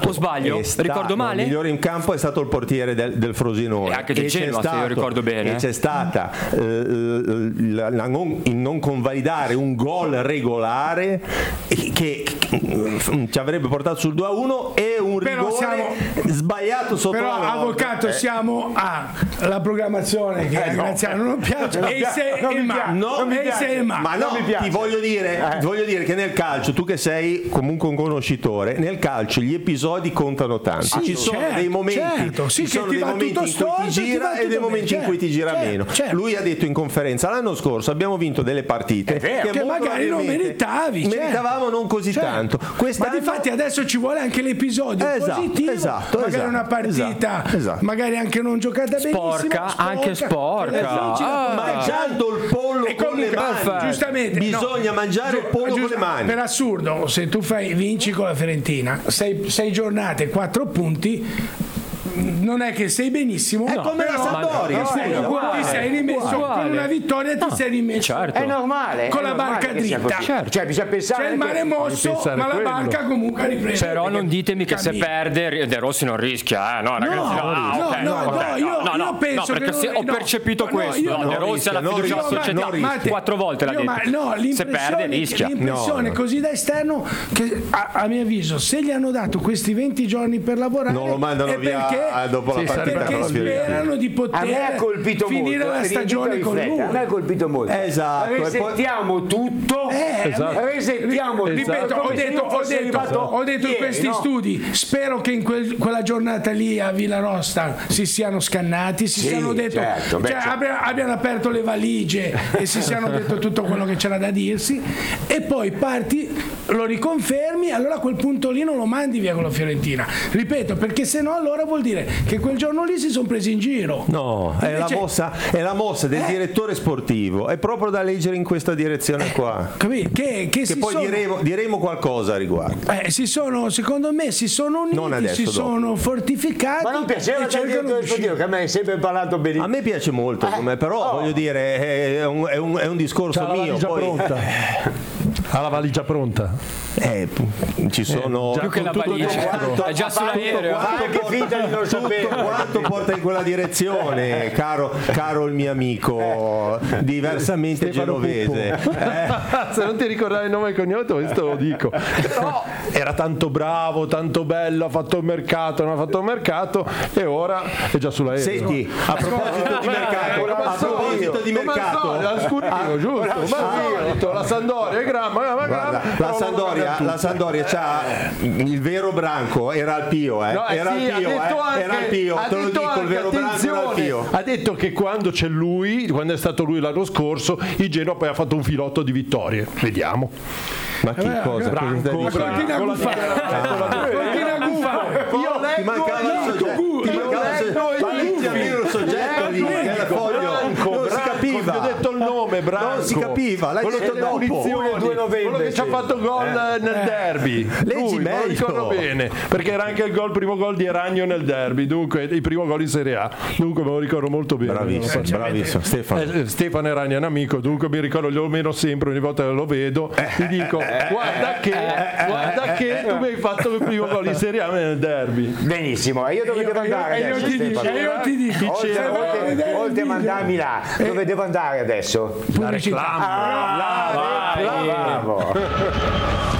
O sbaglio? Ricordo male? Il migliore in campo è stato il portiere del Frosinone. E anche del Genoa, se io ricordo bene. C'è stata il non convalidare un gol regolare che ci avrebbe portato sul 2-1 e un rigore sbagliato sotto però la norma. avvocato siamo alla programmazione che Graziano non piace e se ma no, ti voglio dire che nel calcio, tu che sei comunque un conoscitore, nel calcio gli episodi contano tanto. Ci sono dei momenti, ci sono dei momenti in cui ti gira e dei momenti in cui ti gira meno. Lui ha detto in conferenza l'anno scorso abbiamo vinto delle partite che magari non meritavi, meritavamo non così tanto. Ma difatti adesso ci vuole anche l'episodio positivo, magari una partita magari anche non giocata sporca, anche sporca, mangiando il pollo con le mani, giustamente bisogna mangiare il pollo con le mani. Per assurdo, se tu vinci con la Fiorentina 6 giornate 4 punti, non è che sei benissimo, è come la Sampdoria, ti sei rimesso con una vittoria, ti sei rimesso, è normale, con la barca dritta, cioè bisogna pensare, c'è il mare mosso ma la barca comunque ha ripreso. Però non ditemi che se perde De Rossi non rischia, no ragazzi, io penso perché che ho percepito questo, De Rossi ha la fiducia della società 4 volte l'ha detto, se perde rischia. L'impressione così da esterno che a mio avviso se gli hanno dato questi 20 giorni per lavorare non lo mandano via dopo la partita, perché sperano di poter finire la stagione con lui. A me ha colpito molto. Esatto. Resettiamo tutto. Resettiamo. Ripeto, ho detto in questi studi. Spero che in quella giornata lì a Villarosta si siano scannati, siano detto, abbiano aperto le valigie e si siano detto tutto quello che c'era da dirsi. E poi parti, lo riconfermi, allora a quel punto lì non lo mandi via con la Fiorentina. Ripeto, perché se no allora vuol dire che quel giorno lì si sono presi in giro. No, invece, è la mossa del direttore sportivo, è proprio da leggere in questa direzione qua. Che poi diremo qualcosa a riguardo. Secondo me si sono uniti, sono fortificati. Ma non piaceva il direttore sportivo, che a me hai sempre parlato benissimo. A me piace molto, però voglio dire, è un discorso mio. Ha la valigia pronta? Ci sono più che la valigia, è già sull'aereo. Quanto porta in quella direzione, caro il mio amico, diversamente genovese. Se non ti ricordavi il nome e cognome, questo lo dico. Però era tanto bravo, tanto bello, ha fatto il mercato, non ha fatto il mercato e ora è già sull'aereo. Senti, a proposito di mercato, giusto, la Sampdoria è la Sampdoria c'ha il vero branco, era al Pio, era al Pio, te lo dico, il vero branco era al Pio. Ha detto che quando c'è lui, quando è stato lui l'anno scorso, il Genoa poi ha fatto un filotto di vittorie. Vediamo. Ma che cosa? Continua a guffare. Io ti mancava il soggetto lì, che era foglio. Non si capiva. Ho detto il nome, Branco. Non si capiva, l'hai detto dopo. Il 2 novembre. Quello che ci ha fatto gol nel derby. Leggi meglio. Me lo ricordo bene, perché era anche il primo gol di Ragno nel derby, dunque il primo gol in Serie A. Dunque me lo ricordo molto bene. Bravissimo, Stefano Ragno è un amico, dunque mi ricordo, lo meno sempre, ogni volta che lo vedo, ti dico guarda che tu mi hai fatto il primo gol in Serie A nel derby. Benissimo, e io dove devo andare adesso? Io ti dico, oltre a mandarmi là, dove devo andare adesso? La reclamo. Bravo.